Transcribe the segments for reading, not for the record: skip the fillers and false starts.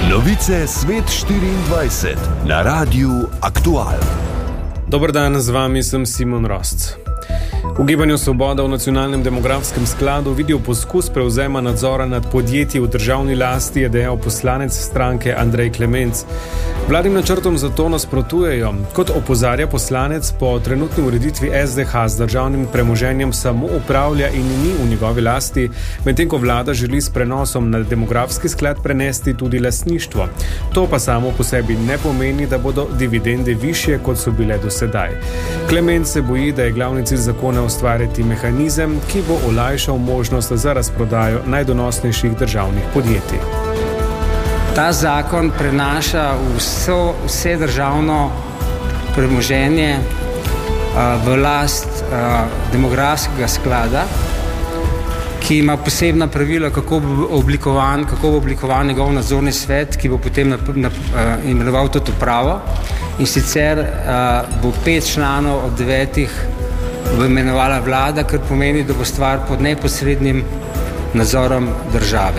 Novice Svet 24 na Radiu Aktual. Dober dan, z vami sem Simon Rosc. V Gibanju Svoboda v Nacionalnem demografskem skladu vidijo poskus prevzema nadzora nad podjetji v državni lasti, je dejal poslanec stranke Andrej Klemenc. Vladnim načrtom zato nasprotujejo. Kot opozarja poslanec, po trenutni ureditvi SDH z državnim premoženjem samo upravlja in ni v njegovi lasti, medtem ko vlada želi s prenosom na demografski sklad prenesti tudi lastništvo. To pa samo po sebi ne pomeni, da bodo dividende višje, kot so bile do sedaj. Klemenc se boji, da je glavni cilj zakona ustvariti mehanizem, ki bo olajšal možnost za razprodajo najdonosnejših državnih podjetij. Ta zakon prenaša vse državno premoženje v last demografskega sklada, ki ima posebna pravila, kako bo oblikovan njegov nadzorni svet, ki bo potem imenoval tudi upravo. In sicer bo 5 članov od 9 imenovala vlada, kar pomeni, da bo stvar pod neposrednim nadzorom države.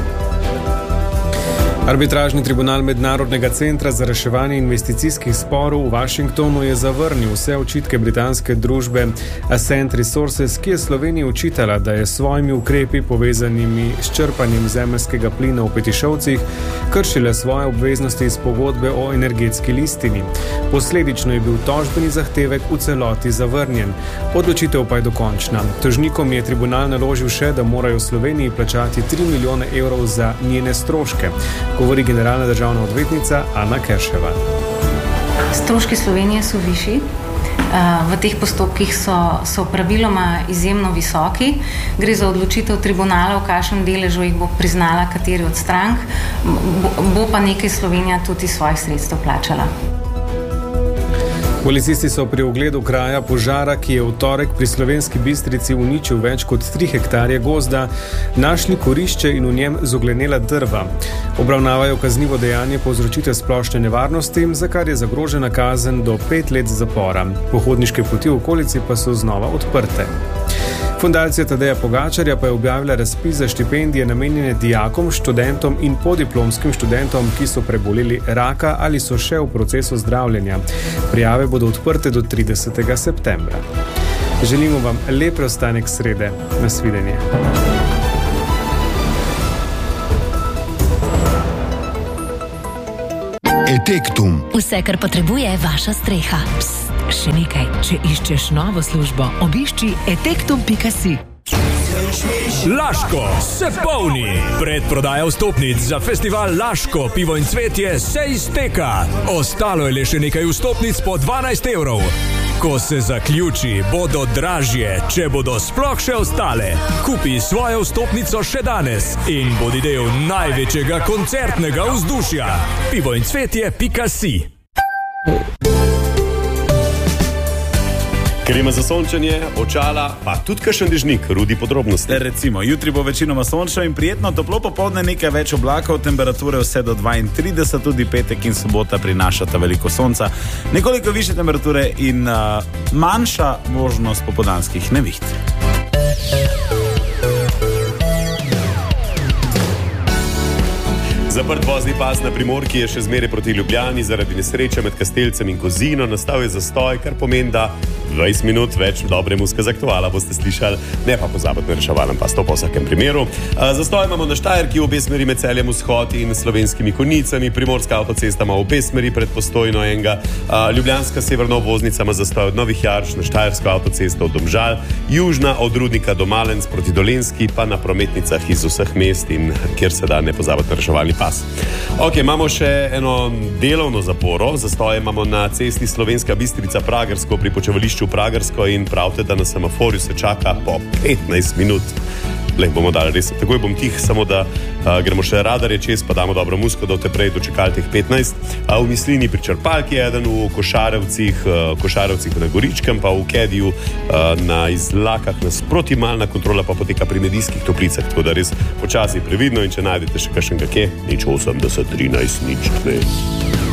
Arbitražni tribunal Mednarodnega centra za reševanje investicijskih sporov v Washingtonu je zavrnil vse očitke britanske družbe Ascent Resources, ki je Sloveniji očitala, da je s svojimi ukrepi povezanimi s črpanjem zemeljskega plina v Petišovcih kršila svoje obveznosti iz pogodbe o energetski listini. Posledično je bil tožbeni zahtevek v celoti zavrnjen. Odločitev pa je dokončna. Tožnikom je tribunal naložil še, da morajo Sloveniji plačati 3 milijone evrov za njene stroške, govori generalna državna odvetnica Ana Kerševa. Stroški Slovenije so višji. V teh postopkih so praviloma izjemno visoki. Gre za odločitev tribunala, v kakšnem deležu jih bo priznala kateri od strank. Bo pa nekaj Slovenija tudi svojih sredstev plačala. Policisti so pri ogledu kraja požara, ki je v torek pri Slovenski Bistrici uničil več kot 3 hektarje gozda, našli kurišče in v njem zoglenela drva. Obravnavajo kaznivo dejanje povzročitve splošne nevarnosti, za kar je zagrožena kazen do 5 let zapora. Pohodniške poti v okolici pa so znova odprte. Fundacija Tadeja Pogačarja pa je objavila razpis za štipendije namenjene dijakom, študentom in podiplomskim študentom, ki so preboleli raka ali so še v procesu zdravljenja. Prijave bodo odprte do 30. septembra. Želimo vam lep preostanek srede. Nasvidenje. Etektum. Vse, kar potrebuje vaša streha. Psst, še nekaj. Če iščeš novo službo, obišči etektum.si. Laško se polni. Predprodaja vstopnic za festival Laško, pivo in cvetje se izteka. Ostalo je le še nekaj vstopnic po 12 evrov. Ko se zaključi, bodo dražje, če bodo sploh še ostale. Kupi svojo vstopnico še danes in bodi del največjega koncertnega vzdušja. pivoincvetje.si. Krema za sončenje, očala, pa tudi kakšen dežnik, Rudi podrobnosti. Recimo, jutri bo večinoma sončno in prijetno, toplo popoldne, nekaj več oblakov, temperature vse do 32, tudi petek in sobota prinašata veliko sonca, nekoliko više temperature in manjša možnost popoldanskih neviht. Zaprt vozni pas na Primorki je še zmeraj proti Ljubljani zaradi nesreče med Kastelcem in Kozino. Nastal je zastoj, kar pomeni, da 20 minut več dobre muzike za aktuala boste slišali, ne pa pozabiti na reševalen pas, to po vsakem primeru. Zastoj imamo na Štajerki v obe smeri med Celjem Vzhod in Slovenskimi Konjicami, Primorska avtocesta ima v obe smeri pred Postojno enega, Ljubljanska severna obvoznica ima zastoj od Novih Jarš na Štajersko avtocesto od Domžal, južna od Rudnika do Malenc proti Dolenjski, pa na prometnicah iz vseh mest in kjer se da ne pozabiti na reševalni pas. Ok, imamo še eno delovno zaporo. Zastoje imamo na cesti Slovenska Bistrica Pragersko pri počevališču Pragersko in pravite, da na semaforju se čaka po 15 minut. Bomo dali res, takoj bom tih, samo da gremo še radarje čez, pa damo dobro muziko, da te prej dočekali teh 15. V Mislini pri Črpalki eden, v Košarevcih na Goričkem, pa v Kediju na Izlakah nasproti malna kontrola pa poteka pri Medijskih Toplicah, tako da res počasi previdno in če najdete še kakšnega kje, nič 80, 13, nič 2.